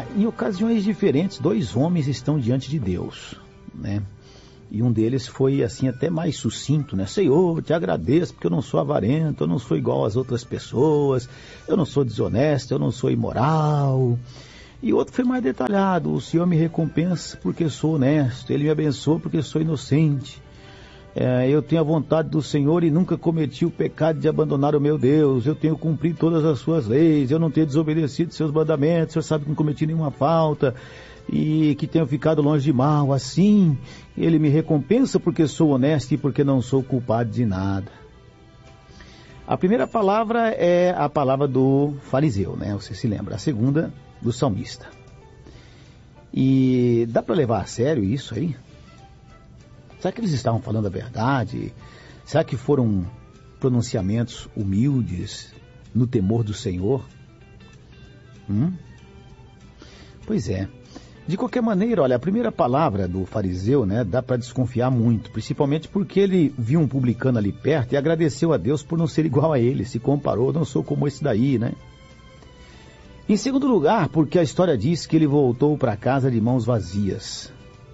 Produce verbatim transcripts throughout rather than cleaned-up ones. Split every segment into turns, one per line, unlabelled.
Ah, em ocasiões diferentes, dois homens estão diante de Deus, né? E um deles foi assim até mais sucinto, né? Senhor, te agradeço porque eu não sou avarento, eu não sou igual às outras pessoas, eu não sou desonesto, eu não sou imoral. E outro foi mais detalhado, o Senhor me recompensa porque sou honesto, Ele me abençoa porque sou inocente. É, eu tenho a vontade do Senhor e nunca cometi o pecado de abandonar o meu Deus. Eu tenho cumprido todas as suas leis, eu não tenho desobedecido seus mandamentos, o Senhor sabe que não cometi nenhuma falta e que tenho ficado longe de mal. Assim, Ele me recompensa porque sou honesto e porque não sou culpado de nada. A primeira palavra é a palavra do fariseu, né? Você se lembra. A segunda, do salmista. E dá para levar a sério isso aí? Será que eles estavam falando a verdade? Será que foram pronunciamentos humildes, no temor do Senhor? Hum? Pois é. De qualquer maneira, olha, a primeira palavra do fariseu, né, dá para desconfiar muito, principalmente porque ele viu um publicano ali perto e agradeceu a Deus por não ser igual a ele, se comparou, não sou como esse daí, né? Em segundo lugar, porque a história diz que ele voltou para casa de mãos vazias.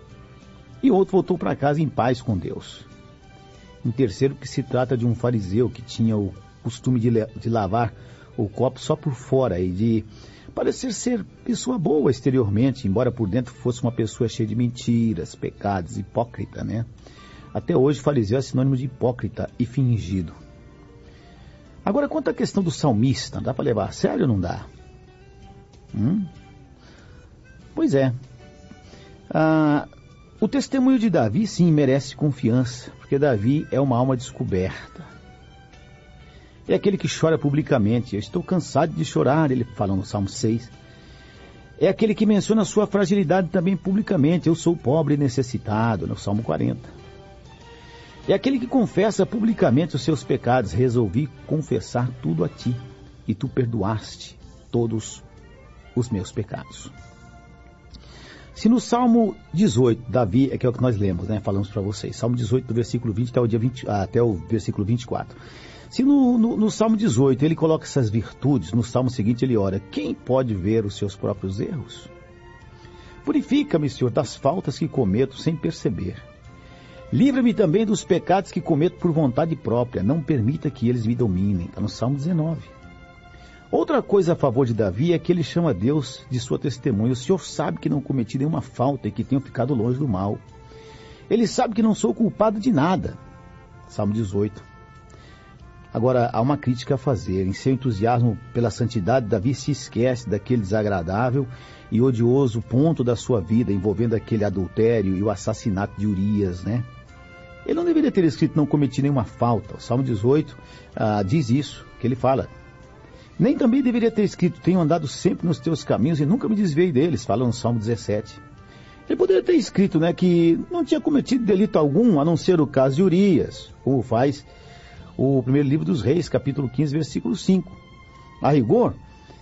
E outro voltou para casa em paz com Deus. Em terceiro, que se trata de um fariseu que tinha o costume de, de lavar o copo só por fora e de parecer ser pessoa boa exteriormente, embora por dentro fosse uma pessoa cheia de mentiras, pecados, hipócrita, né? Até hoje, fariseu é sinônimo de hipócrita e fingido. Agora, quanto à questão do salmista, dá para levar a sério ou não dá? Hum? Pois é. Ah... O testemunho de Davi, sim, merece confiança, porque Davi é uma alma descoberta. É aquele que chora publicamente. Eu estou cansado de chorar, ele fala no Salmo seis. É aquele que menciona a sua fragilidade também publicamente. Eu sou pobre e necessitado, no Salmo quarenta. É aquele que confessa publicamente os seus pecados. Resolvi confessar tudo a ti, e tu perdoaste todos os meus pecados. Se no Salmo dezoito, Davi, é que é o que nós lemos, né? Falamos para vocês. Salmo dezoito, do versículo vinte até o, dia vinte, até o versículo vinte e quatro. Se no, no, no Salmo dezoito ele coloca essas virtudes, no Salmo seguinte ele ora: quem pode ver os seus próprios erros? Purifica-me, Senhor, das faltas que cometo sem perceber. Livra-me também dos pecados que cometo por vontade própria. Não permita que eles me dominem. Está no Salmo dezenove. Outra coisa a favor de Davi é que ele chama Deus de sua testemunha. O Senhor sabe que não cometi nenhuma falta e que tenho ficado longe do mal. Ele sabe que não sou culpado de nada. Salmo dezoito. Agora, há uma crítica a fazer. Em seu entusiasmo pela santidade, Davi se esquece daquele desagradável e odioso ponto da sua vida, envolvendo aquele adultério e o assassinato de Urias, né? Ele não deveria ter escrito não cometi nenhuma falta. O Salmo dezoito ah, diz isso, que ele fala. Nem também deveria ter escrito, tenho andado sempre nos teus caminhos e nunca me desviei deles, fala no Salmo dezessete. Ele poderia ter escrito, né, que não tinha cometido delito algum, a não ser o caso de Urias, como faz o primeiro livro dos Reis, capítulo quinze, versículo cinco. A rigor,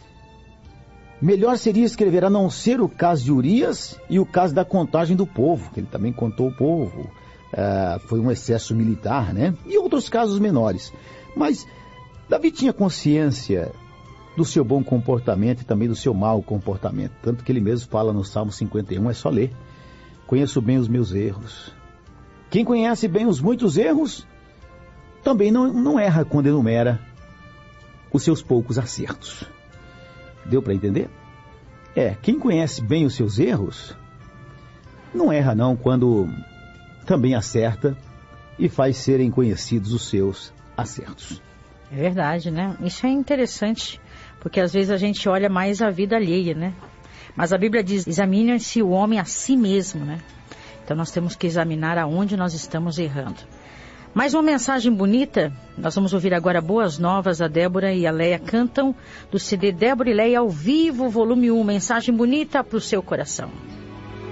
melhor seria escrever a não ser o caso de Urias e o caso da contagem do povo, que ele também contou o povo, uh, foi um excesso militar, né, e outros casos menores. Mas Davi tinha consciência do seu bom comportamento e também do seu mau comportamento. Tanto que ele mesmo fala no Salmo cinquenta e um, é só ler. Conheço bem os meus erros. Quem conhece bem os muitos erros, também não, não erra quando enumera os seus poucos acertos. Deu para entender? É, quem conhece bem os seus erros, não erra não quando também acerta e faz serem conhecidos os seus acertos.
É verdade, né? Isso é interessante, porque às vezes a gente olha mais a vida alheia, né? Mas a Bíblia diz, examine-se o homem a si mesmo, né? Então nós temos que examinar aonde nós estamos errando. Mais uma mensagem bonita, nós vamos ouvir agora Boas Novas. A Débora e a Leia cantam do C D Débora e Leia ao vivo, volume um, mensagem bonita para o seu coração.